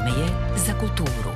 je za kulturu.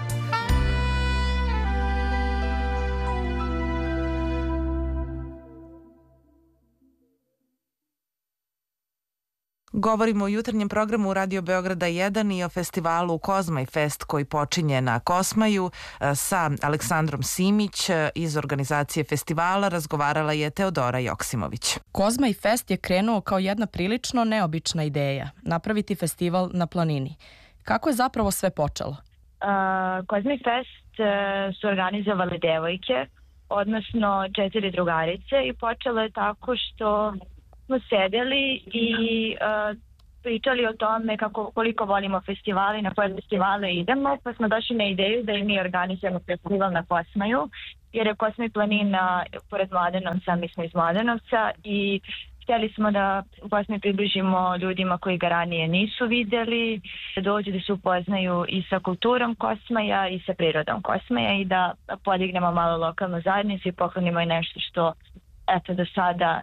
Govorimo o jutarnjem programu Radio Beograda 1 i o festivalu Kozmaj Fest koji počinje na Kosmaju. Sa Aleksandrom Simić iz organizacije festivala razgovarala je Teodora Joksimović. Kozmaj Fest je krenuo kao jedna prilično neobična ideja, napraviti festival na planini. Kako je zapravo sve počelo? Kozmaj Fest su organizovali devojke, odnosno 4 drugarice, i počelo je tako što smo sedeli i pričali o tome koliko volimo festivali, na koje festivale idemo, pa smo došli na ideju da i mi organizujemo festival na Kosmaju, jer je Kosmaj planina pored Mladenovca, mi smo iz Mladenovca, i htjeli smo da Kosmaj približimo ljudima koji ga ranije nisu vidjeli, da dođu da se upoznaju i sa kulturom Kosmaja i sa prirodom Kosmaja i da podignemo malo lokalnu zajednicu i poklonimo i nešto što do sada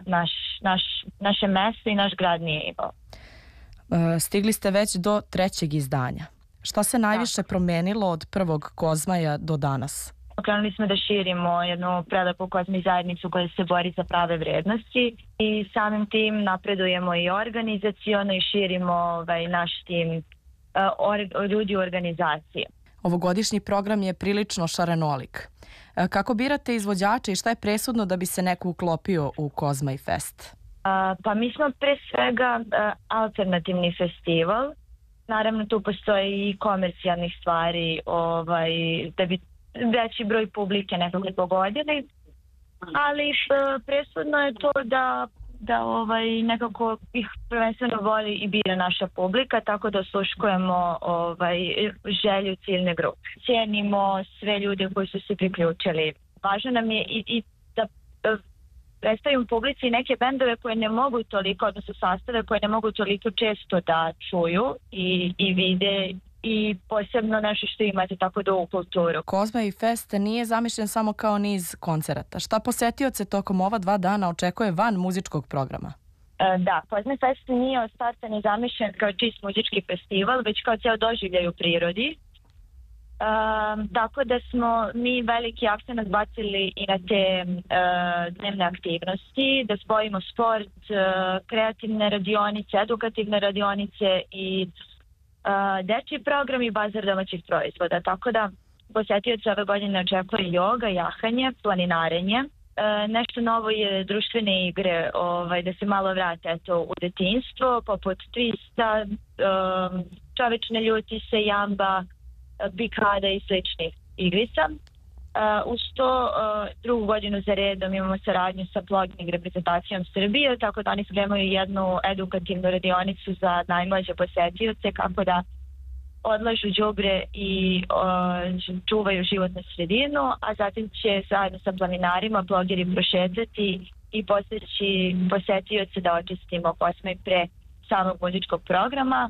naše mesto i naš grad nije imao. Stigli ste već do 3. izdanja. Šta se najviše promenilo od prvog Kozmaja do danas? Krenuli smo da širimo jednu prelepu Kozmaj zajednicu koja se bori za prave vrednosti i samim tim napredujemo i organizaciono i širimo naš tim ljudi u organizaciji. Ovogodišnji program je prilično šarenolik. Kako birate izvođače i šta je presudno da bi se neko uklopio u Kozmaj Fest? Pa mi smo pre svega alternativni festival. Naravno tu postoji i komercijalnih stvari da bi veći broj publike nekako pogodili, ali presudno je to da nekako ih prvenstveno voli i bira naša publika, tako da osluškujemo želju ciljne grupe. Cijenimo sve ljude koji su se priključili. Važno nam je i da predstavimo publici neke bendove koje ne mogu toliko, odnosno sastave koje ne mogu toliko često da čuju i vide, i posebno nešto što imate tako da u kulturu. Kozmaj Fest nije zamišljen samo kao niz koncerata. Šta posetioce tokom ova 2 dana očekuje van muzičkog programa? Da, Kozmaj Fest nije od starta ni zamišljen kao čist muzički festival, već kao ceo doživljaj u prirodi. Tako da smo mi veliki akcent bacili i na te dnevne aktivnosti, da spojimo sport, kreativne radionice, edukativne radionice i dečji program i bazar domaćih proizvoda. Tako da posetioci ove godine očekuje joga, jahanje, planinarenje. Nešto novo je društvene igre, da se malo vrate u detinjstvo, poput twista, čovečne ljutice, jamba, bikada i sličnih igrica. Uz to 2. godinu za redom imamo saradnju sa Ploging reprezentacijom Srbije, tako da oni spremaju jednu edukativnu radionicu za najmlađe posetioce kako da odlažu đubre i čuvaju životnu sredinu, a zatim će zajedno sa planinarima blogeri prošetati i postići posetioce da očistimo Kosmaj pre samog muzičkog programa.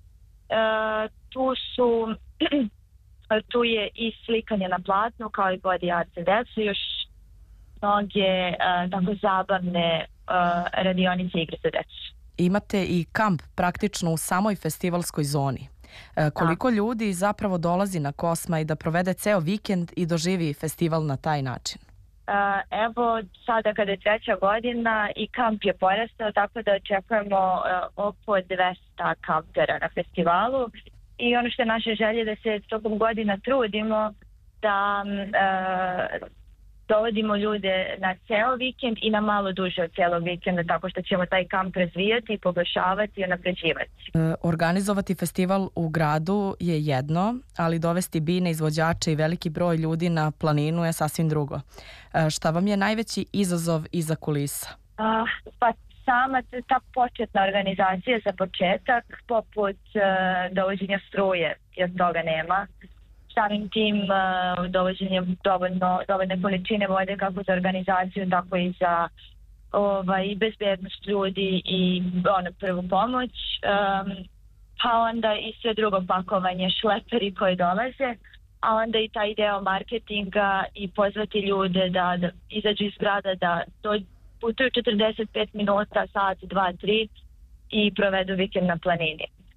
Tu je i slikanje na platnu kao i body art za decu, još mnoge tako zabavne radionice i igre za decu. Imate i kamp praktično u samoj festivalskoj zoni. Koliko ljudi zapravo dolazi na Kosmaj da provede ceo vikend i doživi festival na taj način? Evo sada kada je 3. godina i kamp je porastao, tako da očekujemo oko 200 kampera na festivalu. I ono što je naša želja da se tokom godina trudimo da dovodimo ljude na ceo vikend i na malo duže od celog vikenda, tako što ćemo taj kamp razvijati, poboljšavati i unapređivati. Organizovati festival u gradu je jedno, ali dovesti bine, izvođače i veliki broj ljudi na planinu je sasvim drugo. Šta vam je najveći izazov iza kulisa? Pa sama ta početna organizacija za početak, poput dovođenja struje, jer toga nema. Samim tim dovođenjem dovoljne količine vode kako za organizaciju, tako i za i bezbednost ljudi i prvu pomoć. Pa onda i sve drugo pakovanje, šleperi koji dolaze, a onda i taj deo marketinga i pozvati ljude da izađu iz grada, da putuju 45 minuta, sat, 2, 3 i provedu vikend na planini.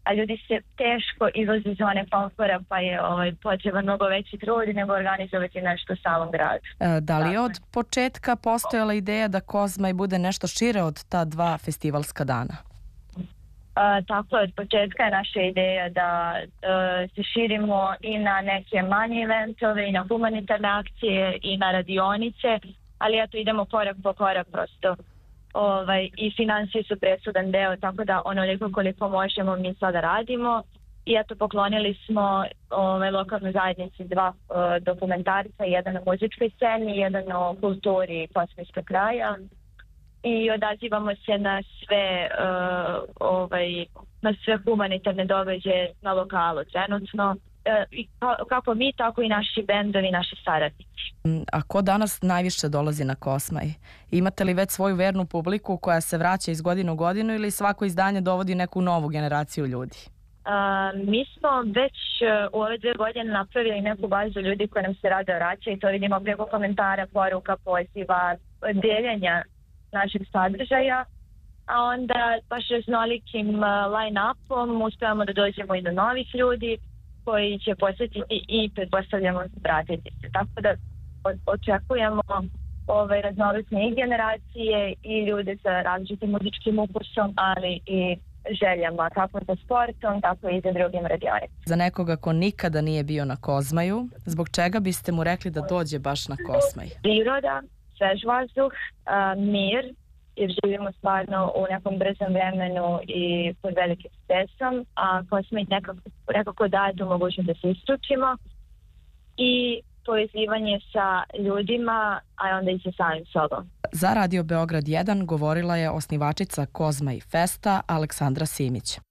a ljudi se teško izlaze iz zone komfora, pa je potreban mnogo veći trud nego organizovati nešto u samom gradu. Da li je od početka postojala ideja da Kozmaj bude nešto šire od ta 2 festivalska dana? Tako je, od početka je naša ideja da se širimo i na neke manje eventove, i na humanitarne akcije, i na radionice, ali eto idemo korak po korak prosto. I financije su presudan deo, tako da onoliko koliko možemo mi sada radimo. I eto, poklonili smo lokalnoj zajednici 2 dokumentarca, jedan o muzičkoj sceni, jedan o kulturi kosmijskog kraja. I odazivamo se na sve humanitarne događaje na lokalu trenutno, kako mi, tako i naši bendovi, naši saradnici. A ko danas najviše dolazi na Kosmaj? Imate li već svoju vernu publiku koja se vraća iz godine u godinu ili svako izdanje dovodi neku novu generaciju ljudi? Mi smo već u ove 2 godine napravili neku bazu ljudi koji nam se rado vraća i to vidimo preko komentara, poruka, poziva, deljenja našeg sadržaja, a onda baš raznolikim line-upom uspevamo da dođemo i do novih ljudi koji će posjetiti i pretpostavljamo vratiti se. Tako da očekujemo raznolikne i generacije i ljude sa različitim muzičkim ukusom, ali i željama kako za sportom, tako i za drugim radionicama. Za nekoga ko nikada nije bio na Kozmaju, zbog čega biste mu rekli da dođe baš na Kosmaj? Priroda, svež vazduh, mir, jer živimo stvarno u nekom brzom vremenu i pod velikim stresom, a Kosmaj nekako daje tu mogućnost da se isključimo i povezivanje sa ljudima, a onda i sa samim sobom. Za Radio Beograd 1 govorila je osnivačica Kozmaj Festa Aleksandra Simić.